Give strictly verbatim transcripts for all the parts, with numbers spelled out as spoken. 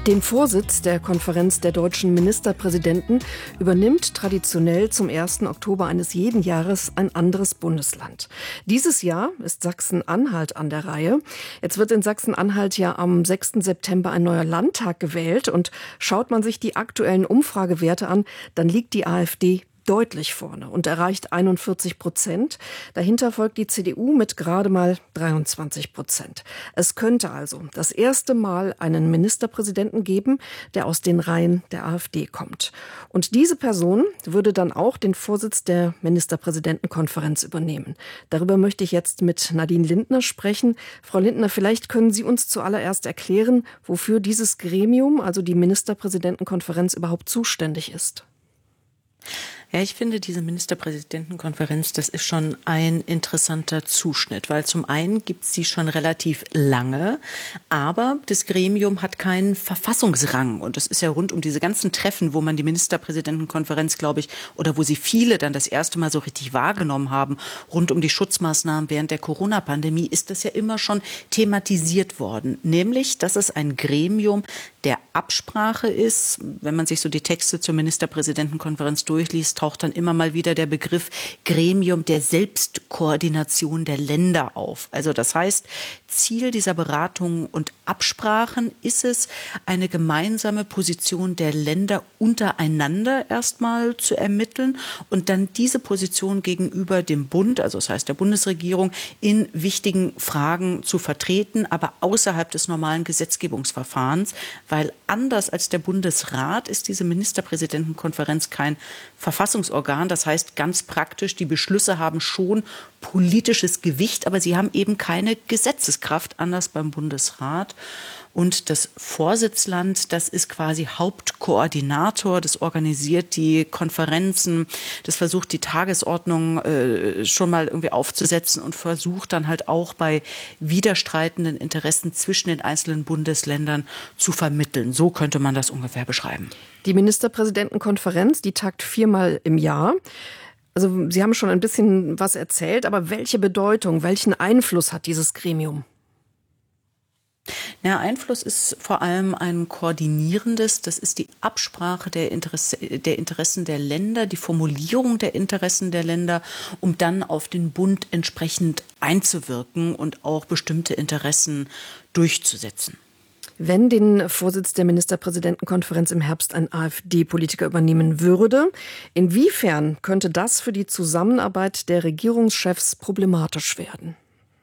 Den Vorsitz der Konferenz der deutschen Ministerpräsidenten übernimmt traditionell zum ersten Oktober eines jeden Jahres ein anderes Bundesland. Dieses Jahr ist Sachsen-Anhalt an der Reihe. Jetzt wird in Sachsen-Anhalt ja am sechsten September ein neuer Landtag gewählt. Und schaut man sich die aktuellen Umfragewerte an, dann liegt die AfD deutlich vorne und erreicht einundvierzig Prozent. Dahinter folgt die C D U mit gerade mal dreiundzwanzig Prozent. Es könnte also das erste Mal einen Ministerpräsidenten geben, der aus den Reihen der AfD kommt. Und diese Person würde dann auch den Vorsitz der Ministerpräsidentenkonferenz übernehmen. Darüber möchte ich jetzt mit Nadine Lindner sprechen. Frau Lindner, vielleicht können Sie uns zuallererst erklären, wofür dieses Gremium, also die Ministerpräsidentenkonferenz, überhaupt zuständig ist. Ja, ich finde, diese Ministerpräsidentenkonferenz, das ist schon ein interessanter Zuschnitt, weil zum einen gibt es sie schon relativ lange, aber das Gremium hat keinen Verfassungsrang. Und das ist ja rund um diese ganzen Treffen, wo man die Ministerpräsidentenkonferenz, glaube ich, oder wo sie viele dann das erste Mal so richtig wahrgenommen haben, rund um die Schutzmaßnahmen während der Corona-Pandemie, ist das ja immer schon thematisiert worden. Nämlich, dass es ein Gremium der Absprache ist. Wenn man sich so die Texte zur Ministerpräsidentenkonferenz durchliest, taucht dann immer mal wieder der Begriff Gremium der Selbstkoordination der Länder auf. Also das heißt, Ziel dieser Beratungen und Absprachen ist es, eine gemeinsame Position der Länder untereinander erstmal zu ermitteln und dann diese Position gegenüber dem Bund, also das heißt der Bundesregierung, in wichtigen Fragen zu vertreten, aber außerhalb des normalen Gesetzgebungsverfahrens, weil anders als der Bundesrat ist diese Ministerpräsidentenkonferenz kein Verfassungsorgan. Das heißt ganz praktisch, die Beschlüsse haben schon politisches Gewicht, aber sie haben eben keine Gesetzeskraft, anders beim Bundesrat. Und das Vorsitzland, das ist quasi Hauptkoordinator, das organisiert die Konferenzen, das versucht die Tagesordnung äh, schon mal irgendwie aufzusetzen und versucht dann halt auch bei widerstreitenden Interessen zwischen den einzelnen Bundesländern zu vermitteln. So könnte man das ungefähr beschreiben. Die Ministerpräsidentenkonferenz, die tagt viermal im Jahr. Also Sie haben schon ein bisschen was erzählt, aber welche Bedeutung, welchen Einfluss hat dieses Gremium? Ja, Einfluss ist vor allem ein koordinierendes, das ist die Absprache der, Interesse, der Interessen der Länder, die Formulierung der Interessen der Länder, um dann auf den Bund entsprechend einzuwirken und auch bestimmte Interessen durchzusetzen. Wenn den Vorsitz der Ministerpräsidentenkonferenz im Herbst ein AfD-Politiker übernehmen würde, inwiefern könnte das für die Zusammenarbeit der Regierungschefs problematisch werden?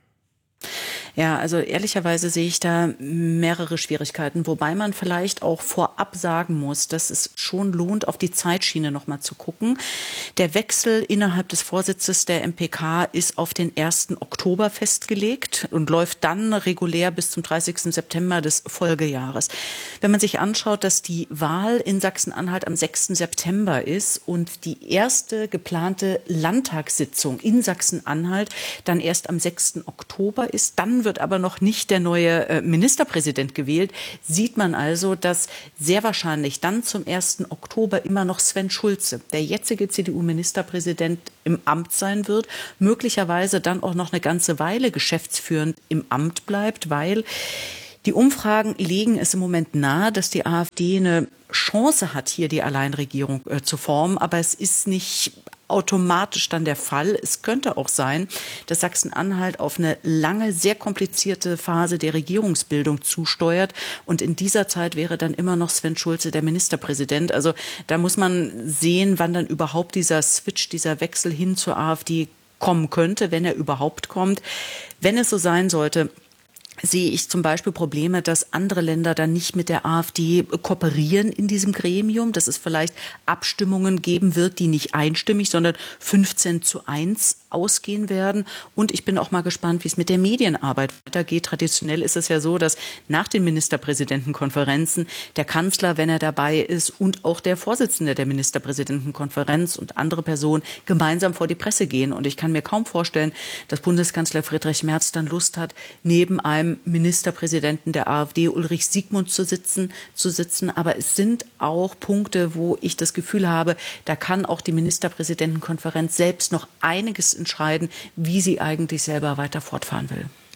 Ja, also ehrlicherweise sehe ich da mehrere Schwierigkeiten, wobei man vielleicht auch vorab sagen muss, dass es schon lohnt, auf die Zeitschiene noch mal zu gucken. Der Wechsel innerhalb des Vorsitzes der M P K ist auf den ersten Oktober festgelegt und läuft dann regulär bis zum dreißigsten September des Folgejahres. Wenn man sich anschaut, dass die Wahl in Sachsen-Anhalt am sechsten September ist und die erste geplante Landtagssitzung in Sachsen-Anhalt dann erst am sechsten Oktober ist, dann wird aber noch nicht der neue Ministerpräsident gewählt, sieht man also, dass sehr wahrscheinlich dann zum ersten Oktober immer noch Sven Schulze, der jetzige C D U-Ministerpräsident, im Amt sein wird, möglicherweise dann auch noch eine ganze Weile geschäftsführend im Amt bleibt, weil die Umfragen legen es im Moment nahe, dass die AfD eine Chance hat, hier die Alleinregierung äh, zu formen, aber es ist nicht automatisch dann der Fall. Es könnte auch sein, dass Sachsen-Anhalt auf eine lange, sehr komplizierte Phase der Regierungsbildung zusteuert und in dieser Zeit wäre dann immer noch Sven Schulze der Ministerpräsident. Also da muss man sehen, wann dann überhaupt dieser Switch, dieser Wechsel hin zur AfD kommen könnte, wenn er überhaupt kommt. Wenn es so sein sollte, sehe ich zum Beispiel Probleme, dass andere Länder dann nicht mit der AfD kooperieren in diesem Gremium, dass es vielleicht Abstimmungen geben wird, die nicht einstimmig, sondern fünfzehn zu eins ausgehen werden. Und ich bin auch mal gespannt, wie es mit der Medienarbeit weitergeht. Traditionell ist es ja so, dass nach den Ministerpräsidentenkonferenzen der Kanzler, wenn er dabei ist, und auch der Vorsitzende der Ministerpräsidentenkonferenz und andere Personen gemeinsam vor die Presse gehen. Und ich kann mir kaum vorstellen, dass Bundeskanzler Friedrich Merz dann Lust hat, neben einem Ministerpräsidenten der AfD, Ulrich Siegmund, zu sitzen, zu sitzen. Aber es sind auch Punkte, wo ich das Gefühl habe, da kann auch die Ministerpräsidentenkonferenz selbst noch einiges entscheiden, wie sie eigentlich selber weiter fortfahren will.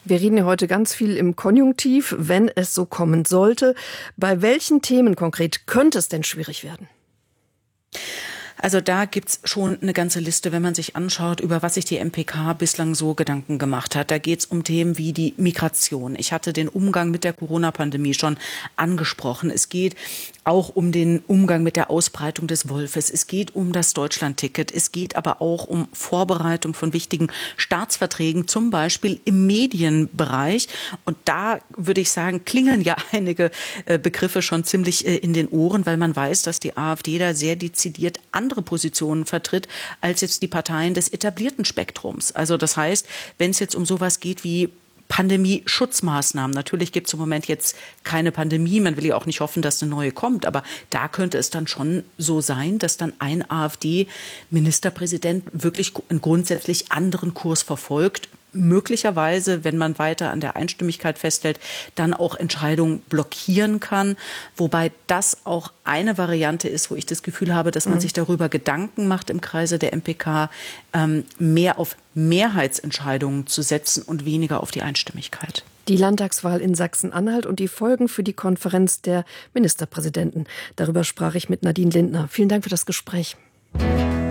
Wir reden ja heute ganz viel im Konjunktiv, wenn es so kommen sollte. Bei welchen Themen konkret könnte es denn schwierig werden? Also da gibt's schon eine ganze Liste, wenn man sich anschaut, über was sich die M P K bislang so Gedanken gemacht hat. Da geht's um Themen wie die Migration. Ich hatte den Umgang mit der Corona-Pandemie schon angesprochen. Es geht auch um den Umgang mit der Ausbreitung des Wolfes. Es geht um das Deutschland-Ticket. Es geht aber auch um Vorbereitung von wichtigen Staatsverträgen, zum Beispiel im Medienbereich. Und da würde ich sagen, klingeln ja einige äh, Begriffe schon ziemlich äh, in den Ohren, weil man weiß, dass die AfD da sehr dezidiert andere Positionen vertritt als jetzt die Parteien des etablierten Spektrums. Also das heißt, wenn es jetzt um sowas geht wie Pandemie-Schutzmaßnahmen. Natürlich gibt es im Moment jetzt keine Pandemie. Man will ja auch nicht hoffen, dass eine neue kommt. Aber da könnte es dann schon so sein, dass dann ein AfD-Ministerpräsident wirklich einen grundsätzlich anderen Kurs verfolgt. Möglicherweise, wenn man weiter an der Einstimmigkeit festhält, dann auch Entscheidungen blockieren kann. Wobei das auch eine Variante ist, wo ich das Gefühl habe, dass man mhm. sich darüber Gedanken macht im Kreise der M P K, ähm, mehr auf Mehrheitsentscheidungen zu setzen und weniger auf die Einstimmigkeit. Die Landtagswahl in Sachsen-Anhalt und die Folgen für die Konferenz der Ministerpräsidenten. Darüber sprach ich mit Nadine Lindner. Vielen Dank für das Gespräch.